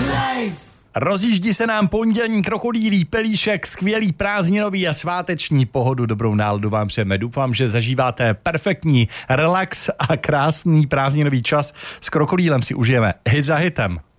Rozjíždí se nám pondělní krokodýlí pelíšek, skvělý prázdninový a sváteční pohodu, dobrou náladu vám přejeme. Doufám, že zažíváte perfektní relax a krásný prázdninový čas. S krokodýlem si užijeme hit za hitem.